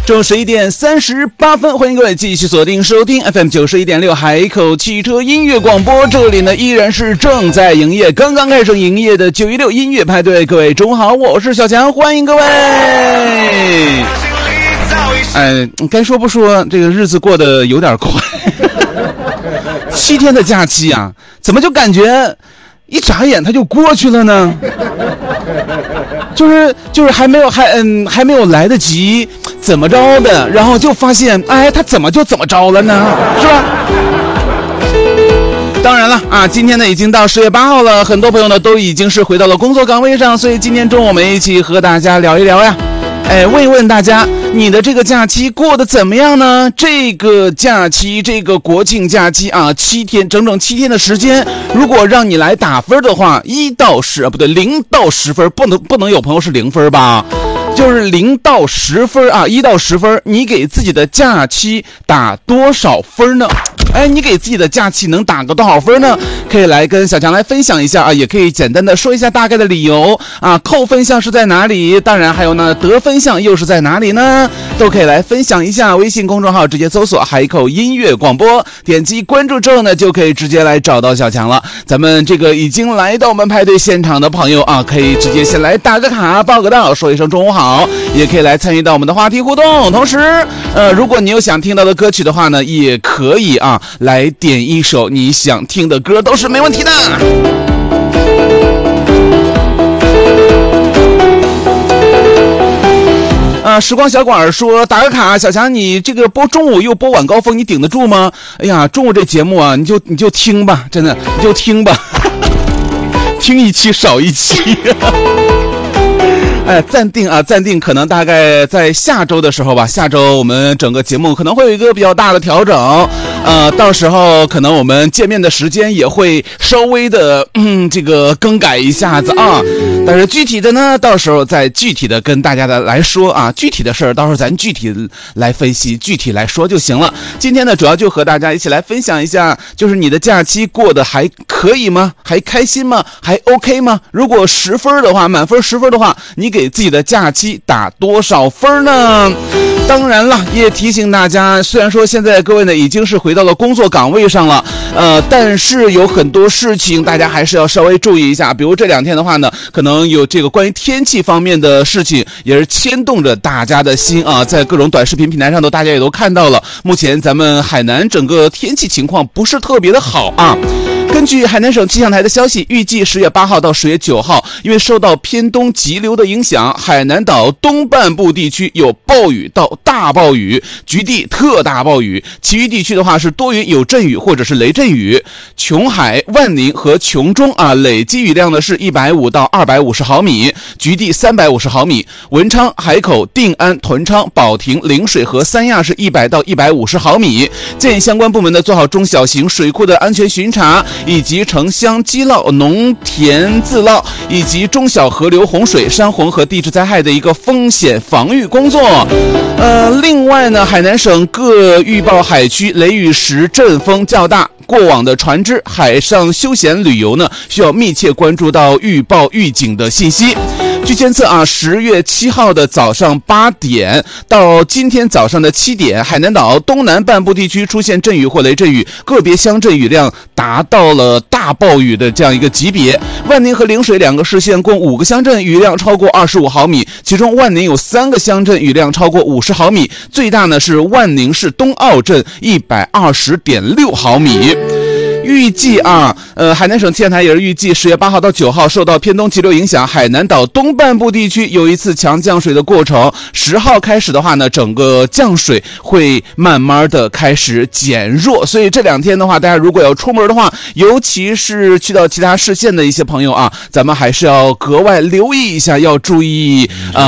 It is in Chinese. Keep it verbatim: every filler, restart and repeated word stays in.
中午十一点三十八分，欢迎各位继续锁定收听 F M 九十一点六海口汽车音乐广播。这里呢依然是正在营业，刚刚开始营业的九一六音乐派对。各位中午好，我是小强，欢迎各位。哎，该说不说，这个日子过得有点快。七天的假期啊，怎么就感觉一眨眼它就过去了呢？就是就是还没有还嗯还没有来得及怎么着的，然后就发现哎他怎么就怎么着了呢？是吧？当然了啊，今天呢已经到十月八号了，很多朋友呢都已经是回到了工作岗位上，所以今天中午我们一起和大家聊一聊呀。哎，问一问大家，你的这个假期过得怎么样呢？这个假期，这个国庆假期啊，七天，整整七天的时间，如果让你来打分的话，一到十啊，不对，零到十分，不能不能有朋友是零分吧？就是零到十分啊，一到十分，你给自己的假期打多少分呢？哎，你给自己的假期能打个多少分呢？可以来跟小强来分享一下啊，也可以简单的说一下大概的理由啊，扣分项是在哪里？当然还有呢，得分项又是在哪里呢？都可以来分享一下。微信公众号直接搜索海口音乐广播，点击关注之后呢，就可以直接来找到小强了。咱们这个已经来到我们派对现场的朋友啊，可以直接先来打个卡，报个到，说一声中午好，也可以来参与到我们的话题互动。同时呃，如果你有想听到的歌曲的话呢，也可以啊来点一首你想听的歌，都是没问题的。呃，时光小馆说打个卡，小强你这个播中午又播晚高峰，你顶得住吗？哎呀，中午这节目啊，你就你就听吧，真的你就听吧，听一期少一期。哎，暂定啊，暂定，可能大概在下周的时候吧。下周我们整个节目可能会有一个比较大的调整，呃，到时候可能我们见面的时间也会稍微的嗯这个更改一下子啊。但是具体的呢，到时候再具体的跟大家的来说啊，具体的事儿到时候咱具体来分析，具体来说就行了。今天呢，主要就和大家一起来分享一下，就是你的假期过得还可以吗？还开心吗？还 OK 吗？如果十分的话，满分十分的话，你给自己的假期打多少分呢？当然了，也提醒大家，虽然说现在各位呢已经是回到了工作岗位上了，呃，但是有很多事情大家还是要稍微注意一下。比如这两天的话呢，可能有这个关于天气方面的事情，也是牵动着大家的心啊。在各种短视频平台上都大家也都看到了，目前咱们海南整个天气情况不是特别的好啊。根据海南省气象台的消息，预计十月八号到十月九号，因为受到偏东急流的影响，海南岛东半部地区有暴雨到大暴雨，局地特大暴雨，其余地区的话是多云有阵雨或者是雷阵雨。琼海、万宁和琼中啊，累计雨量呢是一百五到二百五十毫米，局地三百五十毫米。文昌、海口、定安、屯昌、保亭、陵水和三亚是一百到一百五十毫米。建议相关部门呢做好中小型水库的安全巡查，以及城乡基涝、农田自涝以及中小河流洪水、山洪和地质灾害的一个风险防御工作。呃，另外呢，海南省各预报海区雷雨时阵风较大，过往的船只、海上休闲旅游呢，需要密切关注到预报预警的信息。据监测啊，十月七号的早上八点到今天早上的七点，海南岛东南半部地区出现阵雨或雷阵雨，个别乡镇雨量达到了大暴雨的这样一个级别。万宁和陵水两个市县共五个乡镇雨量超过二十五毫米，其中万宁有三个乡镇雨量超过五十毫米，最大呢是万宁市东澳镇一百二十点六毫米。预计啊，呃，海南省气象台也是预计十月八号到九号受到偏东急流影响，海南岛东半部地区有一次强降水的过程。十号开始的话呢，整个降水会慢慢的开始减弱，所以这两天的话，大家如果要出门的话，尤其是去到其他市县的一些朋友啊，咱们还是要格外留意一下，要注意啊。呃